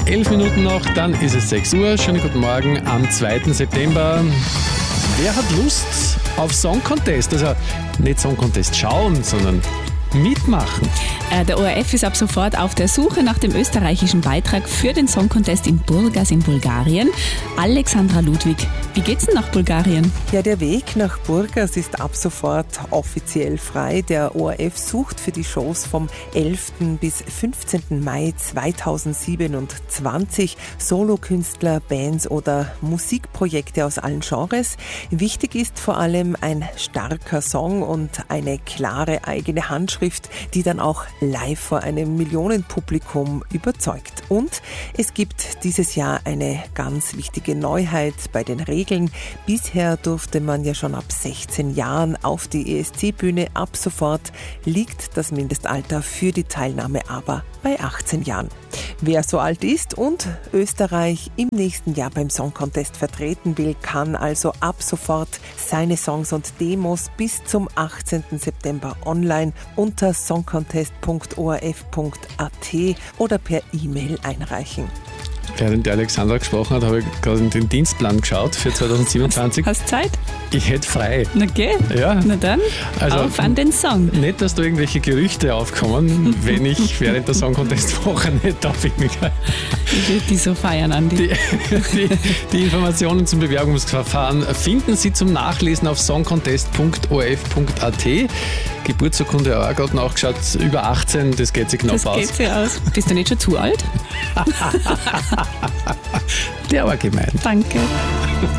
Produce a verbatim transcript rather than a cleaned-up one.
Elf Minuten noch, dann ist es sechs Uhr. Schönen guten Morgen am zweiten September. Wer hat Lust auf Song Contest? Also nicht Song Contest schauen, sondern mitmachen. Äh, der O R F ist ab sofort auf der Suche nach dem österreichischen Beitrag für den Song Contest in Burgas in Bulgarien. Alexandra Ludwig, wie geht's denn nach Bulgarien? Ja, der Weg nach Burgas ist ab sofort offiziell frei. Der O R F sucht für die Shows vom elften bis fünfzehnten Mai zweitausendsiebenundzwanzig Solokünstler, Bands oder Musikprojekte aus allen Genres. Wichtig ist vor allem ein starker Song und eine klare eigene Handschrift, die dann auch live vor einem Millionenpublikum überzeugt. Und es gibt dieses Jahr eine ganz wichtige Neuheit bei den Regeln. Bisher durfte man ja schon ab sechzehn Jahren auf die E S C-Bühne. Ab sofort liegt das Mindestalter für die Teilnahme aber bei achtzehn Jahren. Wer so alt ist und Österreich im nächsten Jahr beim Song Contest vertreten will, kann also ab sofort seine Songs und Demos bis zum achtzehnten September online unter songcontest punkt o r f punkt a t oder per E-Mail einreichen. Während der Alexandra gesprochen hat, habe ich gerade in den Dienstplan geschaut für zweitausendsiebenundzwanzig. Hast Zeit? Ich hätte frei. Na geht. Ja. Na dann, Also, auf an den Song. Nicht, dass da irgendwelche Gerüchte aufkommen, wenn ich während der Song Contest Woche nicht da bin. Ich würde die so feiern, Andi. Die, die, die Informationen zum Bewerbungsverfahren finden Sie zum Nachlesen auf songcontest punkt o r f punkt a t. Geburtsurkunde auch gerade nachgeschaut, über achtzehn, das geht sich knapp das aus. Das geht sich aus. Bist du nicht schon zu alt? Der war gemein. Danke.